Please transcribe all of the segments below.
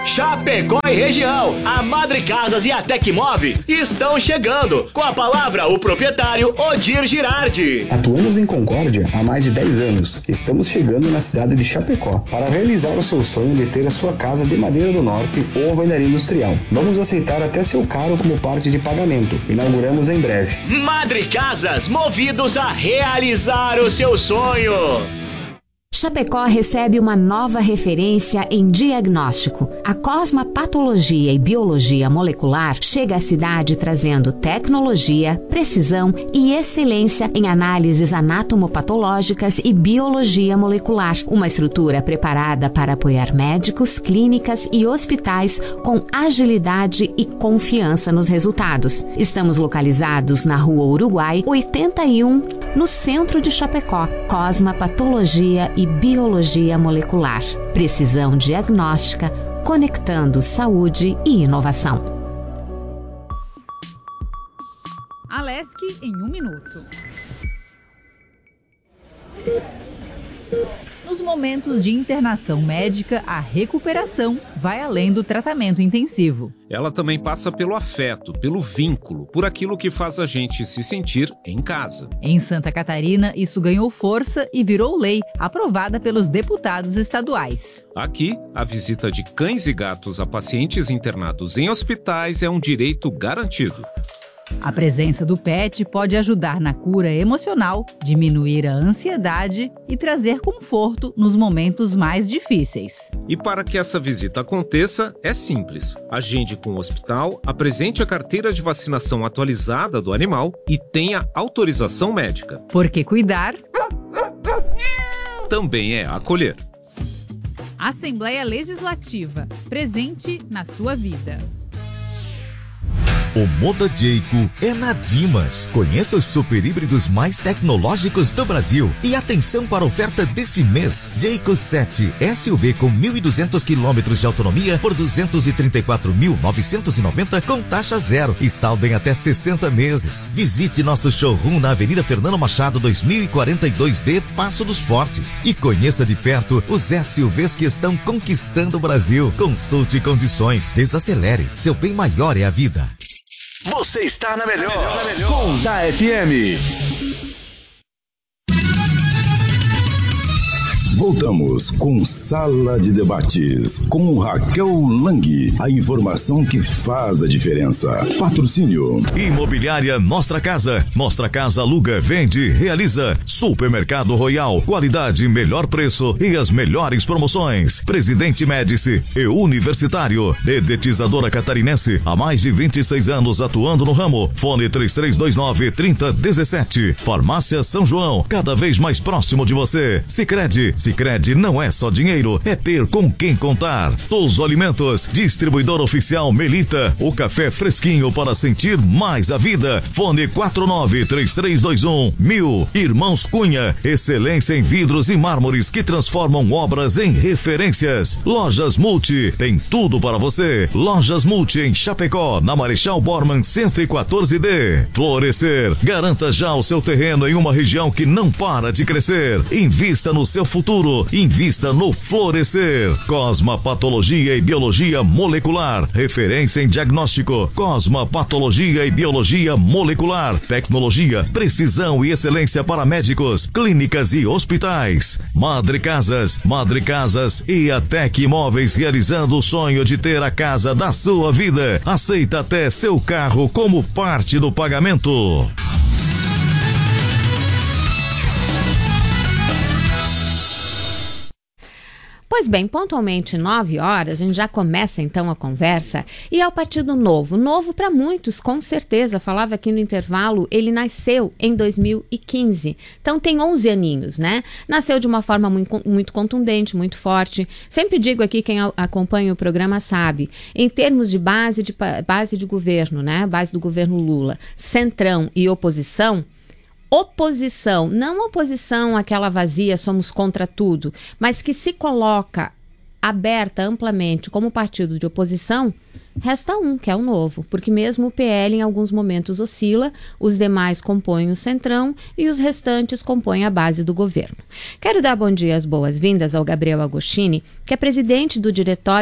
Chapecó e região, a Madre Casas e a Tecmove estão chegando. Com a palavra, o proprietário Odir Girardi. Atuamos em Concórdia há mais de 10 anos. Estamos chegando na cidade de Chapecó para realizar o seu sonho de ter a sua casa de madeira do norte ou alvenaria industrial. Vamos aceitar até seu carro como parte de pagamento. Inauguramos em breve. Madre Casas, movidos a realizar o seu sonho. Chapecó recebe uma nova referência em diagnóstico. A Cosma Patologia e Biologia Molecular chega à cidade trazendo tecnologia, precisão e excelência em análises anatomopatológicas e biologia molecular. Uma estrutura preparada para apoiar médicos, clínicas e hospitais com agilidade e confiança nos resultados. Estamos localizados na Rua Uruguai, 81, no centro de Chapecó. Cosma Patologia e Biologia Molecular. Precisão diagnóstica, conectando saúde e inovação. Alesc em 1 minuto. Nos momentos de internação médica, a recuperação vai além do tratamento intensivo. Ela também passa pelo afeto, pelo vínculo, por aquilo que faz a gente se sentir em casa. Em Santa Catarina, isso ganhou força e virou lei, aprovada pelos deputados estaduais. Aqui, a visita de cães e gatos a pacientes internados em hospitais é um direito garantido. A presença do pet pode ajudar na cura emocional, diminuir a ansiedade e trazer conforto nos momentos mais difíceis. E para que essa visita aconteça, é simples. Agende com o hospital, apresente a carteira de vacinação atualizada do animal e tenha autorização médica. Porque cuidar também é acolher. Assembleia Legislativa, presente na sua vida. O Moda Jayco é na Dimas. Conheça os super híbridos mais tecnológicos do Brasil. E atenção para a oferta deste mês. Jayco 7 SUV com 1.200 km de autonomia por 234.990 com taxa zero e saldo em até 60 meses. Visite nosso showroom na Avenida Fernando Machado 2042D, Passo dos Fortes. E conheça de perto os SUVs que estão conquistando o Brasil. Consulte condições. Desacelere. Seu bem maior é a vida. Você está na melhor. Com da FM. Voltamos com Sala de Debates, com Raquel Lang. A informação que faz a diferença. Patrocínio. Imobiliária Nostra Casa. Nostra Casa aluga, vende, realiza. Supermercado Royal. Qualidade, melhor preço e as melhores promoções. Presidente Médici e Universitário. Dedetizadora Catarinense. Há mais de 26 anos atuando no ramo. Fone 3329-3017. Farmácia São João. Cada vez mais próximo de você. Sicredi. Sicredi não é só dinheiro, é ter com quem contar. Todos os alimentos, distribuidor oficial Melita, o café fresquinho para sentir mais a vida. Fone 493321-1000. Irmãos Cunha, excelência em vidros e mármores que transformam obras em referências. Lojas Multi, tem tudo para você. Lojas Multi em Chapecó, na Marechal Bormann 114D. Florescer, garanta já o seu terreno em uma região que não para de crescer. Invista no seu futuro. Invista no Florescer. Cosma Patologia e Biologia Molecular. Referência em diagnóstico. Cosma Patologia e Biologia Molecular. Tecnologia, precisão e excelência para médicos, clínicas e hospitais. Madre Casas e a Tec Imóveis, realizando o sonho de ter a casa da sua vida. Aceita até seu carro como parte do pagamento. Pois bem, pontualmente 9 horas, a gente já começa então a conversa e é o Partido Novo. Novo para muitos, com certeza. Falava aqui no intervalo, ele nasceu em 2015. Então tem 11 aninhos, né? Nasceu de uma forma muito contundente, muito forte. Sempre digo aqui, quem acompanha o programa sabe, em termos de base de governo, né? Base do governo Lula, centrão e oposição, não oposição àquela vazia, somos contra tudo, mas que se coloca aberta amplamente como partido de oposição, resta um, que é o Novo, porque mesmo o PL em alguns momentos oscila, os demais compõem o centrão e os restantes compõem a base do governo. Quero dar bom dia, as boas-vindas ao Gabriel Agostini, que é presidente do Diretório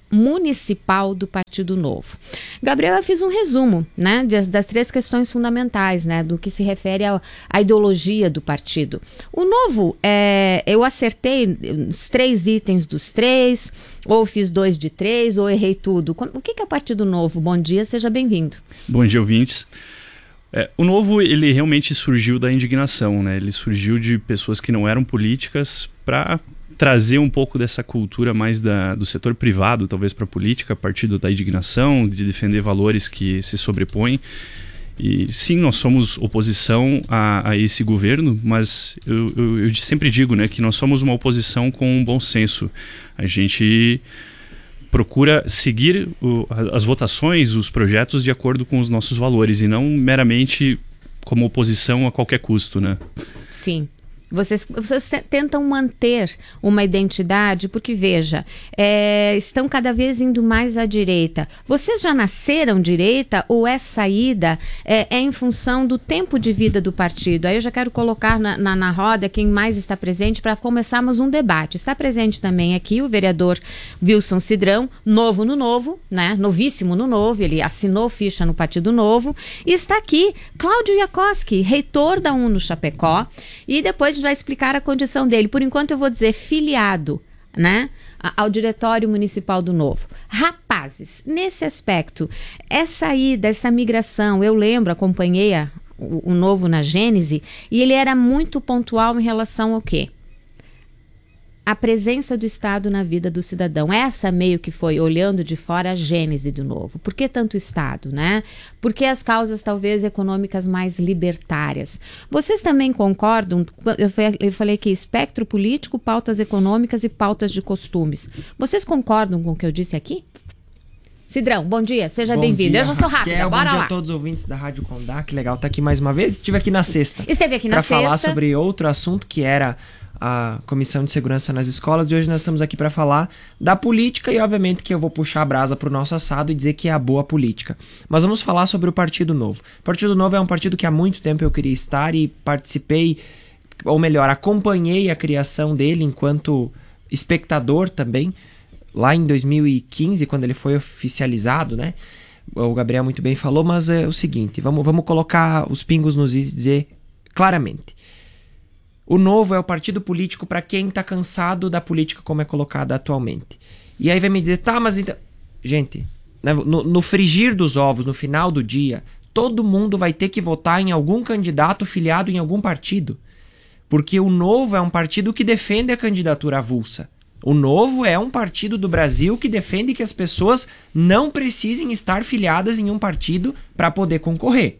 municipal do Partido Novo. Gabriel, eu fiz um resumo, né, das 3 questões fundamentais, né, do que se refere à ideologia do partido. O Novo, eu acertei os 3 itens dos 3, ou fiz 2 de 3, ou errei tudo. O que é o Partido Novo? Bom dia, seja bem-vindo. Bom dia, ouvintes. O Novo, ele realmente surgiu da indignação, né? Ele surgiu de pessoas que não eram políticas para trazer um pouco dessa cultura mais do setor privado, talvez, para a política, a partir da indignação, de defender valores que se sobrepõem. E sim, nós somos oposição a esse governo, mas eu sempre digo, né, que nós somos uma oposição com bom senso. A gente procura seguir as votações, os projetos de acordo com os nossos valores e não meramente como oposição a qualquer custo, né? Sim. Vocês tentam manter uma identidade, porque, veja, estão cada vez indo mais à direita. Vocês já nasceram direita ou essa ida é em função do tempo de vida do partido? Aí eu já quero colocar na roda quem mais está presente para começarmos um debate. Está presente também aqui o vereador Wilson Cidrão, novo no Novo, né? Novíssimo no Novo, ele assinou ficha no Partido Novo. E está aqui Cláudio Iacoski, reitor da UNO Chapecó, e depois a gente vai explicar a condição dele. Por enquanto eu vou dizer filiado, né, ao Diretório Municipal do Novo. Rapazes, nesse aspecto, essa ida, essa migração, eu lembro, acompanhei o Novo na Gênese, e ele era muito pontual em relação ao quê? A presença do Estado na vida do cidadão. Essa meio que foi, olhando de fora, a gênese do Novo. Por que tanto Estado, né? Por que as causas, talvez, econômicas mais libertárias? Vocês também concordam? Eu falei que espectro político, pautas econômicas e pautas de costumes. Vocês concordam com o que eu disse aqui? Cidrão, bom dia, seja bem-vindo. Eu já sou rápida, bora lá. Bom dia a todos os ouvintes da Rádio Condá, que legal estar aqui mais uma vez. Estive aqui na sexta. Esteve aqui na sexta. Para falar sobre outro assunto que era a Comissão de Segurança nas Escolas, e hoje nós estamos aqui para falar da política e obviamente que eu vou puxar a brasa para o nosso assado e dizer que é a boa política. Mas vamos falar sobre o Partido Novo. O Partido Novo é um partido que há muito tempo eu queria estar e participei, ou melhor, acompanhei a criação dele enquanto espectador também, lá em 2015, quando ele foi oficializado, né? O Gabriel muito bem falou, mas é o seguinte, vamos colocar os pingos nos is e dizer claramente. O Novo é o partido político para quem está cansado da política como é colocada atualmente. E aí vai me dizer, tá, mas então... Gente, no frigir dos ovos, no final do dia, todo mundo vai ter que votar em algum candidato filiado em algum partido. Porque o Novo é um partido que defende a candidatura avulsa. O Novo é um partido do Brasil que defende que as pessoas não precisem estar filiadas em um partido para poder concorrer.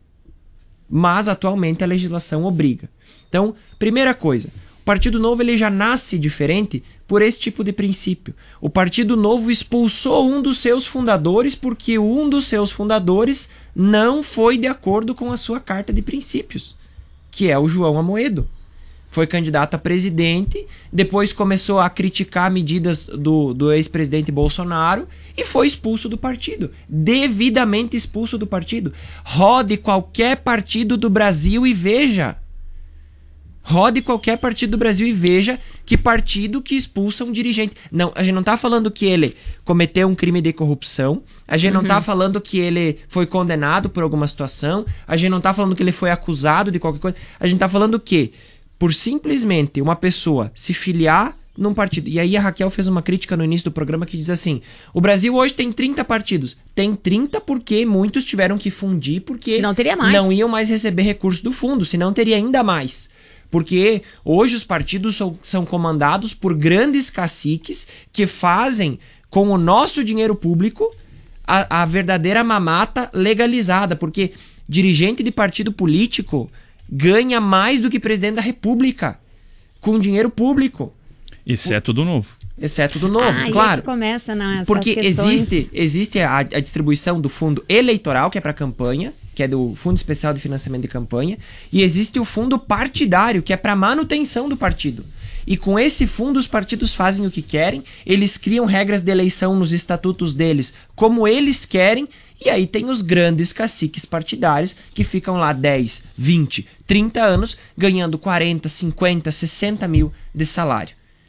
Mas atualmente a legislação obriga. Então, primeira coisa, o Partido Novo ele já nasce diferente por esse tipo de princípio. O Partido Novo expulsou um dos seus fundadores porque um dos seus fundadores não foi de acordo com a sua carta de princípios, que é o João Amoedo. Foi candidato a presidente, depois começou a criticar medidas do ex-presidente Bolsonaro e foi expulso do partido, devidamente expulso do partido. Rode qualquer partido do Brasil e veja. Rode qualquer partido do Brasil e veja que partido que expulsa um dirigente. Não, a gente não tá falando que ele cometeu um crime de corrupção, a gente não tá falando que ele foi condenado por alguma situação, a gente não tá falando que ele foi acusado de qualquer coisa, a gente tá falando que por simplesmente uma pessoa se filiar num partido. E aí a Raquel fez uma crítica no início do programa que diz assim, o Brasil hoje tem 30 partidos. Tem 30 porque muitos tiveram que fundir, porque senão teria mais. Não iam mais receber recursos do fundo, senão teria ainda mais. Porque hoje os partidos são comandados por grandes caciques que fazem com o nosso dinheiro público a verdadeira mamata legalizada. Porque dirigente de partido político ganha mais do que presidente da República com dinheiro público. Exceto do Novo. Exceto do Novo, claro. Que começa nessas porque questões... existe a distribuição do fundo eleitoral, que é para campanha, que é do Fundo Especial de Financiamento de Campanha, e existe o fundo partidário, que é para manutenção do partido. E com esse fundo os partidos fazem o que querem, eles criam regras de eleição nos estatutos deles como eles querem, e aí tem os grandes caciques partidários que ficam lá 10, 20, 30 anos ganhando 40, 50, 60 mil de salário.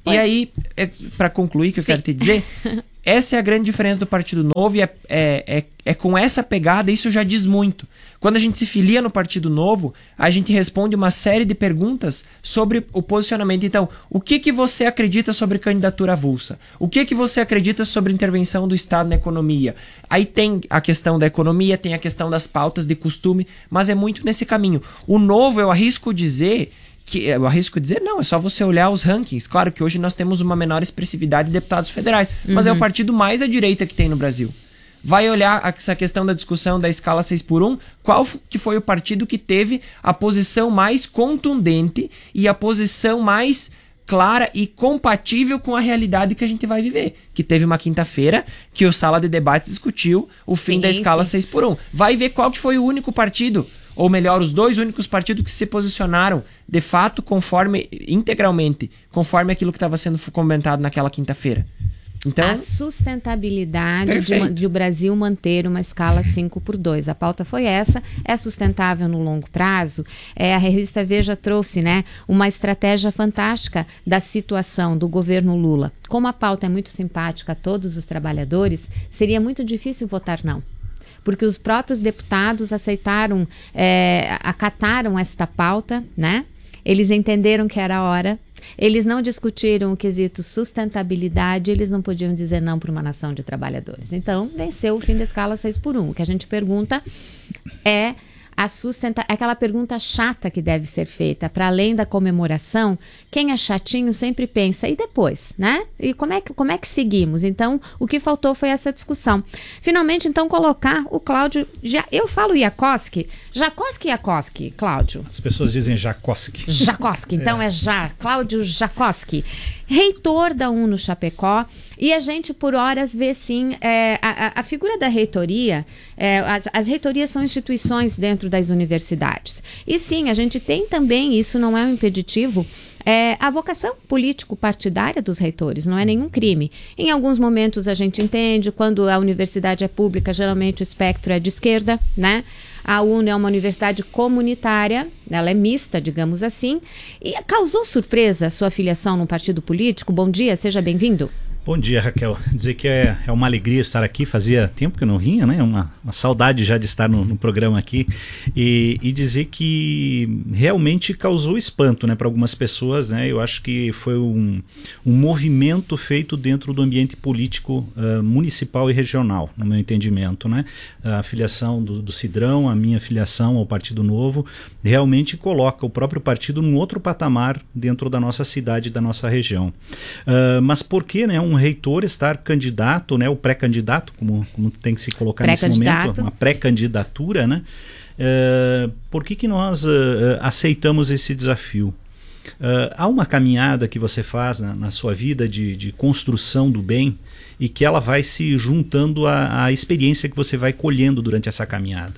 E aí, para concluir, que eu quero te dizer, essa é a grande diferença do Partido Novo e é com essa pegada, isso já diz muito. Quando a gente se filia no Partido Novo, a gente responde uma série de perguntas sobre o posicionamento. Então, o que você acredita sobre candidatura avulsa? O que você acredita sobre intervenção do Estado na economia? Aí tem a questão da economia, tem a questão das pautas de costume, mas é muito nesse caminho. O Novo, eu arrisco dizer... não, é só você olhar os rankings. Claro que hoje nós temos uma menor expressividade de deputados federais, mas é o partido mais à direita que tem no Brasil. Vai olhar essa questão da discussão da escala 6x1, qual que foi o partido que teve a posição mais contundente e a posição mais clara e compatível com a realidade que a gente vai viver. Que teve uma quinta-feira que o Sala de Debates discutiu o fim da escala 6x1. Vai ver qual que foi o único partido, ou melhor, os dois únicos partidos que se posicionaram de fato integralmente, conforme aquilo que estava sendo comentado naquela quinta-feira. Então, a sustentabilidade de o Brasil manter uma escala 5x2. A pauta foi essa, é sustentável no longo prazo. A revista Veja trouxe, né, uma estratégia fantástica da situação do governo Lula. Como a pauta é muito simpática a todos os trabalhadores, seria muito difícil votar não. Porque os próprios deputados acataram esta pauta, né? Eles entenderam que era a hora, eles não discutiram o quesito sustentabilidade, eles não podiam dizer não para uma nação de trabalhadores. Então, venceu o fim da escala 6x1. O que a gente pergunta é aquela pergunta chata que deve ser feita, para além da comemoração, quem é chatinho sempre pensa, e depois, né? E como é que seguimos? Então, o que faltou foi essa discussão. Finalmente, então, colocar o Cláudio, eu falo Jacoski, Cláudio. As pessoas dizem Jacoski. Então Cláudio Jacoski, reitor da UNO Chapecó, e a gente por horas vê sim a figura da reitoria. As reitorias são instituições dentro das universidades, e sim, a gente tem também, isso não é um impeditivo, a vocação político-partidária dos reitores, não é nenhum crime. Em alguns momentos a gente entende, quando a universidade é pública, geralmente o espectro é de esquerda, né? A UNO é uma universidade comunitária, ela é mista, digamos assim, e causou surpresa a sua filiação num partido político? Bom dia, seja bem-vindo. Bom dia, Raquel. Dizer que é uma alegria estar aqui, fazia tempo que eu não vinha, né? Uma saudade já de estar no programa aqui, e dizer que realmente causou espanto, né, para algumas pessoas, né? Eu acho que foi um movimento feito dentro do ambiente político municipal e regional, no meu entendimento, né? A filiação do Cidrão, a minha filiação ao Partido Novo, realmente coloca o próprio partido num outro patamar dentro da nossa cidade e da nossa região. Mas por que, né, um reitor estar candidato, né, o pré-candidato, como tem que se colocar nesse momento, uma pré-candidatura, né? Por que nós aceitamos esse desafio? Há uma caminhada que você faz na sua vida de construção do bem, e que ela vai se juntando à experiência que você vai colhendo durante essa caminhada.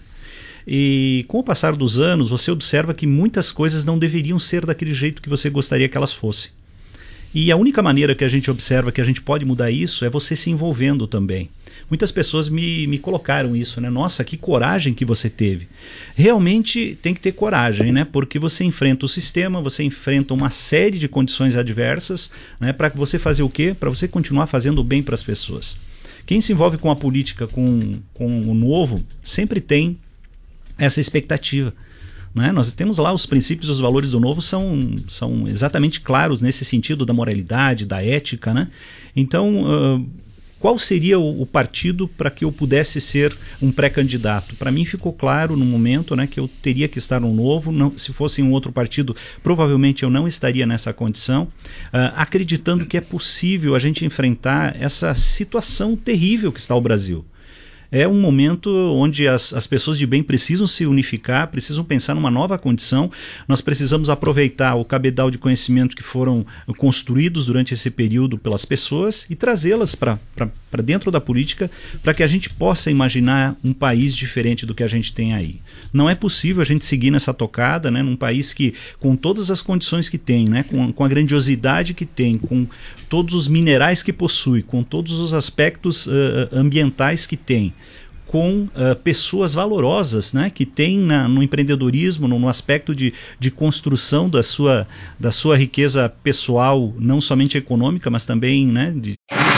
E com o passar dos anos, você observa que muitas coisas não deveriam ser daquele jeito que você gostaria que elas fossem. E a única maneira que a gente observa que a gente pode mudar isso é você se envolvendo também. Muitas pessoas me colocaram isso, né? Nossa, que coragem que você teve. Realmente tem que ter coragem, né? Porque você enfrenta o sistema, você enfrenta uma série de condições adversas, né? Para você fazer o quê? Para você continuar fazendo o bem para as pessoas. Quem se envolve com a política, com o novo, sempre tem essa expectativa. Né? Nós temos lá os princípios e os valores do Novo são exatamente claros nesse sentido da moralidade, da ética, né? Então, qual seria o partido para que eu pudesse ser um pré-candidato? Para mim ficou claro no momento, né, que eu teria que estar no Novo. Não, se fosse um outro partido, provavelmente eu não estaria nessa condição, acreditando que é possível a gente enfrentar essa situação terrível que está o Brasil. É um momento onde as pessoas de bem precisam se unificar, precisam pensar numa nova condição. Nós precisamos aproveitar o cabedal de conhecimento que foram construídos durante esse período pelas pessoas e trazê-las para dentro da política, para que a gente possa imaginar um país diferente do que a gente tem aí. Não é possível a gente seguir nessa tocada, né, num país que, com todas as condições que tem, né, com a grandiosidade que tem, com todos os minerais que possui, com todos os aspectos ambientais que tem, com pessoas valorosas, né, que tem no empreendedorismo, no aspecto de construção da sua riqueza pessoal, não somente econômica, mas também, né,